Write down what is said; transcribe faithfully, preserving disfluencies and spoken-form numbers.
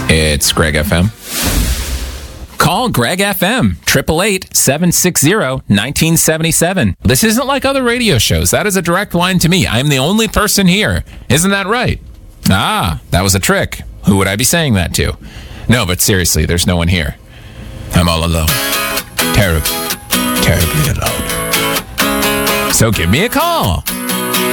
It's Greg F M. Call Greg F M, eight eight eight, seven six zero, one nine seven seven. This isn't like other radio shows. That is a direct line to me. I'm the only person here. Isn't that right? Ah, that was a trick. Who would I be saying that to? No, but seriously, there's no one here. I'm all alone. Terribly, terribly alone. So give me a call.